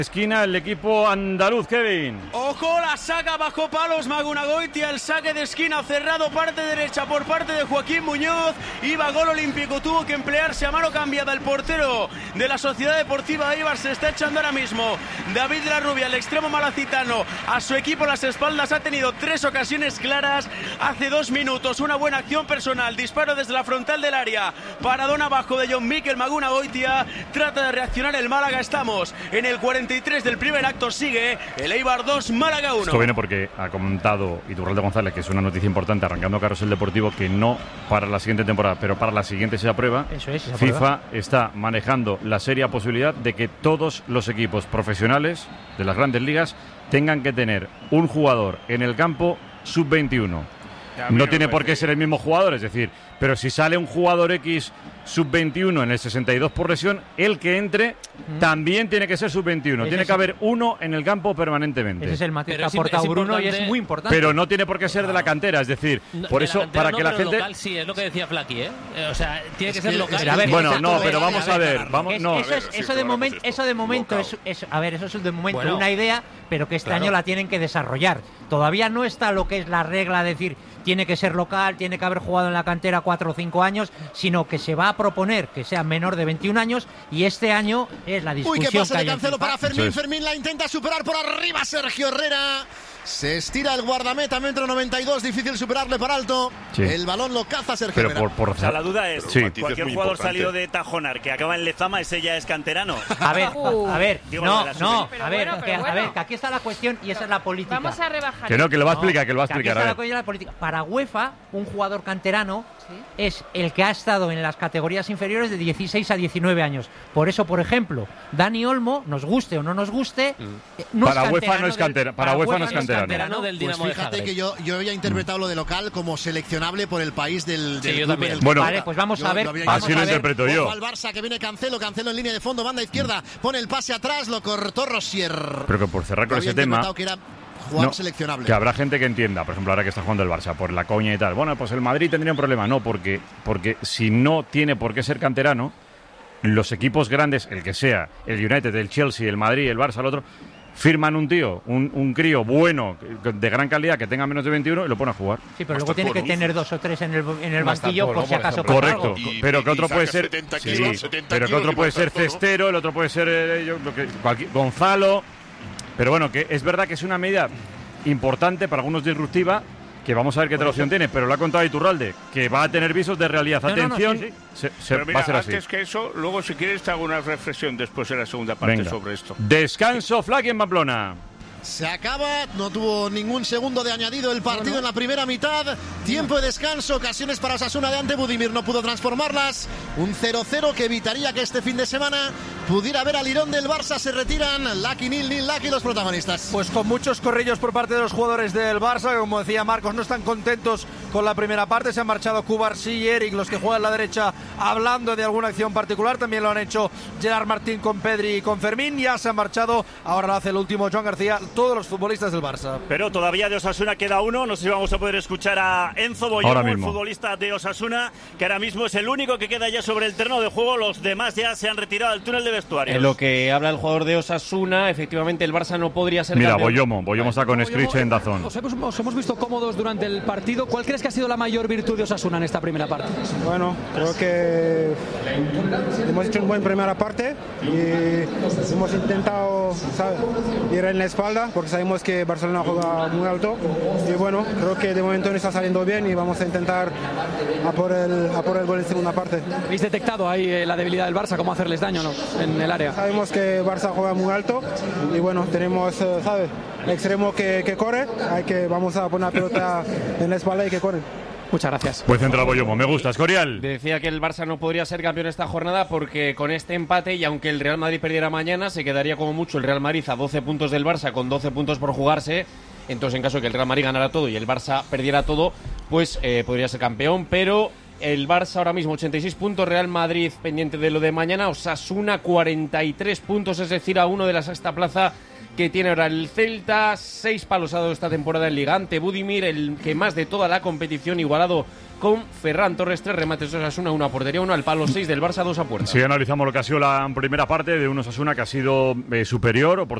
Esquina el equipo andaluz, Kevin. Ojo, la saca bajo palos Magunagoitia, el saque de esquina cerrado, parte derecha por parte de Joaquín Muñoz. Iba gol olímpico, tuvo que emplearse a mano cambiada el portero de la Sociedad Deportiva Eibar. Se está echando ahora mismo David de la Rubia, el extremo malacitano, a su equipo las espaldas. Ha tenido 3 ocasiones claras hace 2 minutos, una buena acción personal, disparo desde la frontal del área, paradón abajo de John Mikel Magunagoitia. Trata de reaccionar el Málaga. Estamos en el 43 del primer acto, sigue el Eibar 2, Málaga 1. Esto viene porque ha comentado Iturralde González, que es una noticia importante, arrancando Carrusel Deportivo, que no para la siguiente temporada, pero para la siguiente se aprueba. Eso es, FIFA está manejando la seria posibilidad de que todos los equipos profesionales de las grandes ligas tengan que tener un jugador en el campo sub-21. No tiene por qué ser el mismo jugador, es decir, pero si sale un jugador X sub-21 en el 62 por lesión, el que entre también tiene que ser sub-21. Tiene que haber uno en el campo permanentemente. Ese es el matiz que ha aportado Bruno y es muy importante. Pero no tiene por qué ser de la cantera, es decir, por eso, para que la gente... Local, sí, es lo que decía Flaky, ¿eh? O sea, tiene que ser local. Bueno, no, pero vamos a ver. Eso de momento es una idea, pero que este año la tienen que desarrollar. Todavía no está lo que es la regla de decir tiene que ser local, tiene que haber jugado en la cantera 4 o 5 años, sino que se va a proponer que sea menor de 21 años y este año es la discusión. Uy, qué pase que de Cancelo para Fermín. Fermín la intenta superar por arriba. Sergio Herrera. Se estira el guardameta, metro 92, difícil superarle para alto. Sí. El balón lo caza Sergio Herrera. O sea, la duda es, sí, cualquier jugador salido de Tajonar que acaba en Lezama, ese ya es canterano. A ver, Pero que aquí está la cuestión y esa es la política. Vamos a rebajar. Que no, que lo va a explicar, Aquí está la cuestión de la política. Para UEFA, un jugador canterano es el que ha estado en las categorías inferiores de 16 a 19 años. Por eso, por ejemplo, Dani Olmo, nos guste o no nos guste, no para es UEFA no es canterano. Para UEFA no es canterano. Del Dinamo pues fíjate de que yo había interpretado lo de local como seleccionable por el país del yo también. Bueno, vale, pues vamos a ver. Así lo interpreto yo. Ojo al Barça, que viene Cancelo en línea de fondo, banda izquierda, pone el pase atrás, lo cortó Rosier. Pero que por cerrar con ese tema, que era jugador seleccionable. Que habrá gente que entienda, por ejemplo, ahora que está jugando el Barça, por la coña y tal. Bueno, pues el Madrid tendría un problema. No, porque si no tiene por qué ser canterano, los equipos grandes, el que sea, el United, el Chelsea, el Madrid, el Barça, el otro, firman un tío, un crío bueno, de gran calidad, que tenga menos de 21 y lo pone a jugar. Sí, pero luego tiene que tener 2 o 3 en el banquillo por si acaso. Correcto, pero que otro puede ser... pero que otro puede ser Cestero, el otro puede ser Gonzalo. Pero bueno, que es verdad que es una medida importante, para algunos disruptiva, que vamos a ver qué traducción tiene, pero lo ha contado Iturralde, que va a tener visos de realidad. Atención, mira, va a ser así. Antes que eso, luego si quieres te hago una reflexión después en la segunda parte sobre esto. Descanso, Flaky en Pamplona. Se acaba, no tuvo ningún segundo de añadido el partido en la primera mitad. Tiempo de descanso, ocasiones para Osasuna de ante Budimir, no pudo transformarlas. Un 0-0 que evitaría que este fin de semana pudiera ver al Lirón del Barça. Se retiran Lucky, Nil, Lucky, los protagonistas. Pues con muchos corrillos por parte de los jugadores del Barça, que como decía Marcos, no están contentos con la primera parte. Se han marchado Cubarsí y Eric, los que juegan a la derecha, hablando de alguna acción particular. También lo han hecho Gerard Martín con Pedri y con Fermín. Ya se han marchado, ahora lo hace el último Joan García, todos los futbolistas del Barça. Pero todavía de Osasuna queda uno. No sé si vamos a poder escuchar a Enzo Boyomo, el futbolista de Osasuna, que ahora mismo es el único que queda ya sobre el terreno de juego. Los demás ya se han retirado al túnel de vestuarios. En lo que habla el jugador de Osasuna, efectivamente el Barça no podría ser Mira, campeón. Boyomo está con Scritch en Dazón. Os hemos visto cómodos durante el partido. ¿Cuál crees que ha sido la mayor virtud de Osasuna en esta primera parte? Bueno, creo que hemos hecho una buena primera parte y hemos intentado, ¿sabes?, ir en la espalda porque sabemos que Barcelona juega muy alto y bueno, creo que de momento no está saliendo bien y vamos a intentar a por el gol en segunda parte. ¿Habéis detectado ahí la debilidad del Barça, cómo hacerles daño, no, en el área? Sabemos que Barça juega muy alto y bueno, tenemos, ¿sabes?, extremo que corre, vamos a poner la pelota en la espalda y que corre. Muchas gracias. Pues central Boyomo, me gusta, Escorial. Decía que el Barça no podría ser campeón esta jornada porque con este empate, y aunque el Real Madrid perdiera mañana, se quedaría como mucho el Real Madrid a 12 puntos del Barça con 12 puntos por jugarse. Entonces, en caso de que el Real Madrid ganara todo y el Barça perdiera todo, pues podría ser campeón, pero El Barça ahora mismo 86 puntos, Real Madrid pendiente de lo de mañana, Osasuna 43 puntos, es decir, a uno de la sexta plaza que tiene ahora el Celta. 6 palos ha dado esta temporada en Liga ante Budimir, el que más de toda la competición, igualado con Ferran Torres. 3 remates de Osasuna, 1 a portería, 1 al palo, 6 del Barça, 2 a puerta. Si analizamos lo que ha sido la primera parte de un Osasuna que ha sido superior,